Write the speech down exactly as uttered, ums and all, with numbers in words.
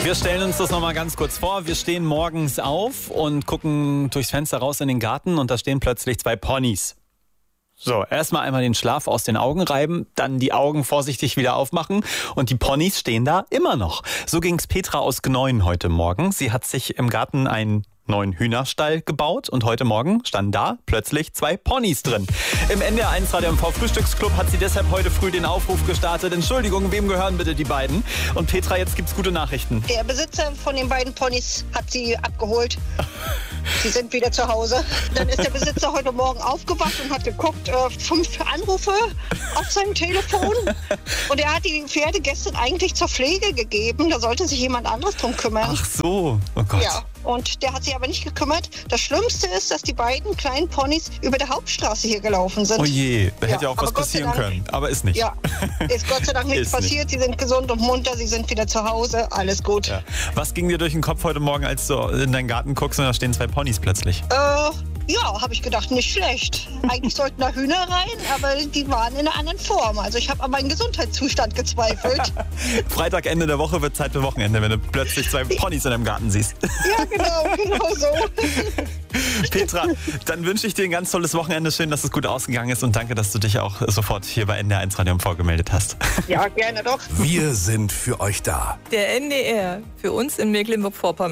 Wir stellen uns das nochmal ganz kurz vor. Wir stehen morgens auf und gucken durchs Fenster raus in den Garten und da stehen plötzlich zwei Ponys. So, erstmal einmal den Schlaf aus den Augen reiben, dann die Augen vorsichtig wieder aufmachen und die Ponys stehen da immer noch. So ging's Petra aus Gneuen heute Morgen. Sie hat sich im Garten einen neuen Hühnerstall gebaut und heute Morgen standen da plötzlich zwei Ponys drin. Im N D R eins Radio M V Frühstücksclub hat sie deshalb heute früh den Aufruf gestartet. Entschuldigung, wem gehören bitte die beiden? Und Petra, jetzt gibt's gute Nachrichten. Der Besitzer von den beiden Ponys hat sie abgeholt. Sie sind wieder zu Hause. Dann ist der Besitzer heute Morgen aufgewacht und hat geguckt, äh, fünf Anrufe auf seinem Telefon. Und er hat die Pferde gestern eigentlich zur Pflege gegeben. Da sollte sich jemand anderes drum kümmern. Ach so, oh Gott. Ja, und der hat sich aber nicht gekümmert. Das Schlimmste ist, dass die beiden kleinen Ponys über der Hauptstraße hier gelaufen sind. Oh je, da hätte ja auch was aber Gott sei passieren Dank- können. Aber ist nicht. Ja, ist Gott sei Dank nichts Ist nicht. passiert. Sie sind gesund und munter, sie sind wieder zu Hause, alles gut. Ja. Was ging dir durch den Kopf heute Morgen, als du in deinen Garten guckst und da stehen zwei Ponys plötzlich? Äh, ja, habe ich gedacht, nicht schlecht. Eigentlich sollten da Hühner rein, aber die waren in einer anderen Form. Also ich habe an meinen Gesundheitszustand gezweifelt. Freitag, Ende der Woche wird Zeit für Wochenende, wenn du plötzlich zwei Ponys in deinem Garten siehst. Ja, genau, genau so. Petra, dann wünsche ich dir ein ganz tolles Wochenende. Schön, dass es gut ausgegangen ist und danke, dass du dich auch sofort hier bei N D R eins Radio M V gemeldet hast. Ja, gerne doch. Wir sind für euch da. Der N D R, für uns in Mecklenburg-Vorpommern.